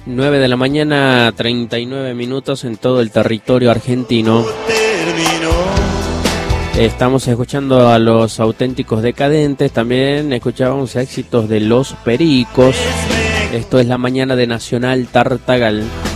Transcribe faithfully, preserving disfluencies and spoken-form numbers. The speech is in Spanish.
nueve de la mañana, treinta y nueve minutos en todo el territorio argentino. Estamos escuchando a Los Auténticos Decadentes, también escuchábamos éxitos de Los Pericos. Esto es la mañana de Nacional Tartagal.